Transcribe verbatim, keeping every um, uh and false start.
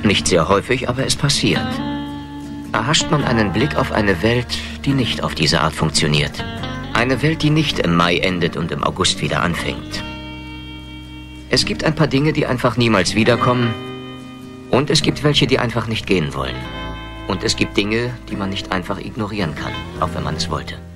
Nicht sehr häufig, aber es passiert. Erhascht man einen Blick auf eine Welt, die nicht auf diese Art funktioniert. Eine Welt, die nicht im Mai endet und im August wieder anfängt. Es gibt ein paar Dinge, die einfach niemals wiederkommen. Und es gibt welche, die einfach nicht gehen wollen. Und es gibt Dinge, die man nicht einfach ignorieren kann, auch wenn man es wollte.